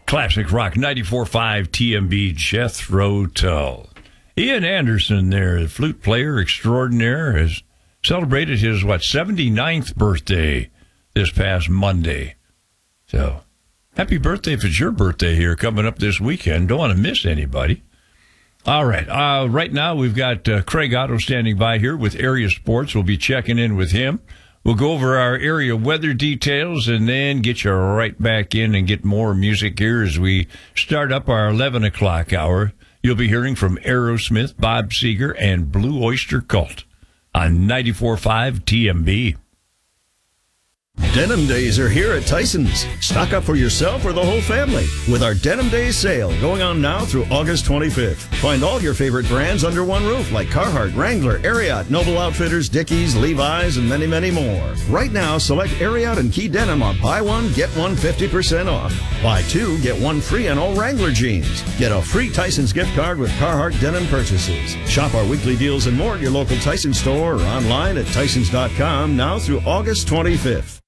Classic Rock 94.5 TMB Jethro Tull. Ian Anderson there, the flute player extraordinaire, has celebrated his, 79th birthday this past Monday. So, happy birthday if it's your birthday here coming up this weekend. Don't want to miss anybody. All right. Right now, we've got Craig Otto standing by here with Area Sports. We'll be checking in with him. We'll go over our area weather details and then get you right back in and get more music here as we start up our 11 o'clock hour. You'll be hearing from Aerosmith, Bob Seger, and Blue Oyster Cult on 94.5 TMB. Denim Days are here at Tyson's. Stock up for yourself or the whole family with our Denim Days sale going on now through August 25th. Find all your favorite brands under one roof like Carhartt, Wrangler, Ariat, Noble Outfitters, Dickies, Levi's, and many, many more. Right now, select Ariat and Key Denim on buy one, get one 50% off. Buy two, get one free on all Wrangler jeans. Get a free Tyson's gift card with Carhartt denim purchases. Shop our weekly deals and more at your local Tyson store or online at Tysons.com now through August 25th.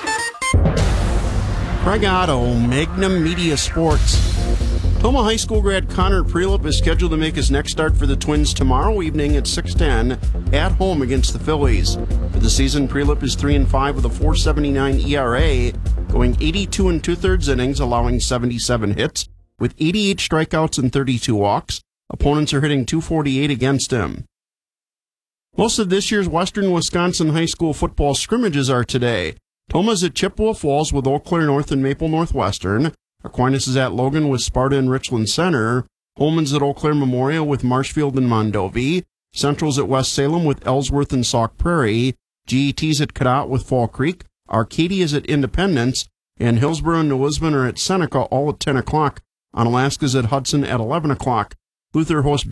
Craig Otto, Magnum Media Sports. Toma High School grad Connor Prelip is scheduled to make his next start for the Twins tomorrow evening at 6:10 at home against the Phillies. For the season, Prelip is 3-5 with a 4.79 ERA, going 82 2/3 innings, allowing 77 hits, with 88 strikeouts and 32 walks. Opponents are hitting .248 against him. Most of this year's Western Wisconsin high school football scrimmages are today. Toma's at Chippewa Falls with Eau Claire North and Maple Northwestern. Aquinas is at Logan with Sparta and Richland Center. Holman's at Eau Claire Memorial with Marshfield and Mondovi. Central's at West Salem with Ellsworth and Sauk Prairie. GET's at Cadott with Fall Creek. Arcadia's at Independence. And Hillsborough and New Lisbon are at Seneca, all at 10 o'clock. Onalaska's at Hudson at 11 o'clock. Luther hosts